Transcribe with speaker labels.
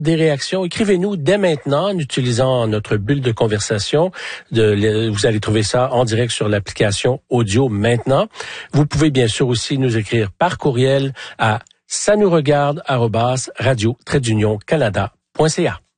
Speaker 1: des réactions. Écrivez-nous dès maintenant en utilisant notre bulle de conversation. Vous allez trouver ça en direct sur l'application Audio maintenant. Vous pouvez bien sûr aussi nous écrire par courriel à ça nous regarde @radio-canada.ca.